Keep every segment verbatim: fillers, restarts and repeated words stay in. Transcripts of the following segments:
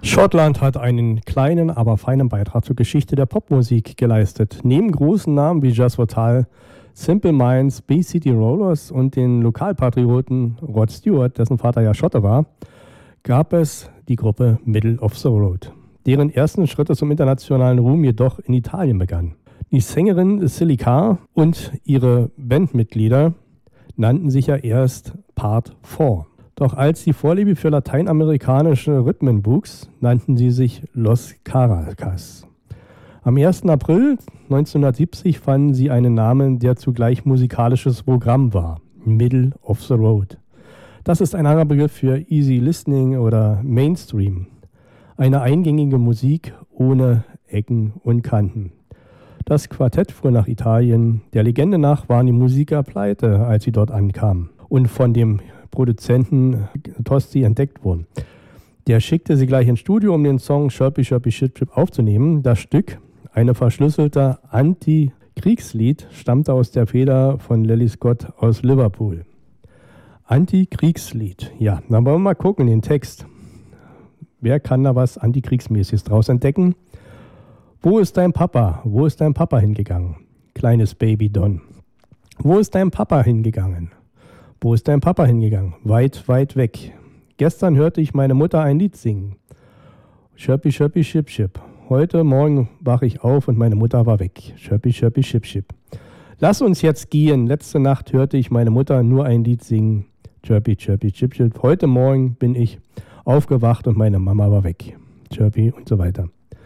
Schottland hat einen kleinen, aber feinen Beitrag zur Geschichte der Popmusik geleistet. Neben großen Namen wie Jazz Fatal, Simple Minds, Bay City Rollers und den Lokalpatrioten Rod Stewart, dessen Vater ja Schotte war, gab es die Gruppe Middle of the Road, deren ersten Schritte zum internationalen Ruhm jedoch in Italien begannen. Die Sängerin Silly Carr und ihre Bandmitglieder nannten sich ja erst Part vier. Doch als die Vorliebe für lateinamerikanische Rhythmen wuchs, nannten sie sich Los Caracas. Am ersten April neunzehnhundertsiebzig fanden sie einen Namen, der zugleich musikalisches Programm war: Middle of the Road. Das ist ein anderer Begriff für Easy Listening oder Mainstream. Eine eingängige Musik ohne Ecken und Kanten. Das Quartett fuhr nach Italien. Der Legende nach waren die Musiker pleite, als sie dort ankamen und von dem Produzenten Tosti entdeckt wurden. Der schickte sie gleich ins Studio, um den Song Chirpy Chirpy Chip Chip aufzunehmen. Das Stück, eine verschlüsselte Anti-Kriegslied, stammte aus der Feder von Lily Scott aus Liverpool. Anti-Kriegslied, ja, dann wollen wir mal gucken, den Text. Wer kann da was Antikriegsmäßiges draus entdecken? Wo ist dein Papa? Wo ist dein Papa hingegangen? Kleines Baby Don. Wo ist dein Papa hingegangen? Wo ist dein Papa hingegangen? Weit, weit weg. Gestern hörte ich meine Mutter ein Lied singen. Chirpy, chirpy, chip, chip. Heute Morgen wache ich auf und meine Mutter war weg. Chirpy, chirpy, chip, chip. Lass uns jetzt gehen. Letzte Nacht hörte ich meine Mutter nur ein Lied singen. Chirpy, chirpy, chip, chip. Heute Morgen bin ich aufgewacht und meine Mama war weg. Chirpy und so weiter.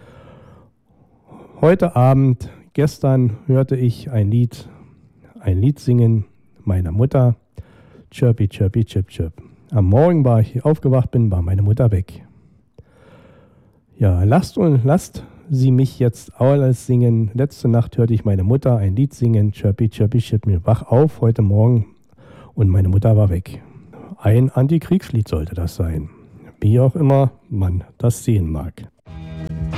Heute Abend, gestern hörte ich ein Lied, ein Lied singen meiner Mutter. Chirpy, chirpy, chip, chip. Am Morgen, war ich aufgewacht bin, war meine Mutter weg. Ja, lasst und lasst sie mich jetzt alles singen. Letzte Nacht hörte ich meine Mutter ein Lied singen. Chirpy, chirpy, chip, mir wach auf heute Morgen und meine Mutter war weg. Ein Antikriegslied sollte das sein. Wie auch immer man das sehen mag.